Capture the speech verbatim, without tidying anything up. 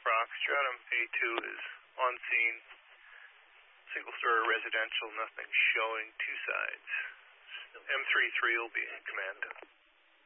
Foxtrot. I'm A two is on scene. Single-story residential, nothing showing, two sides. M three three will be in command.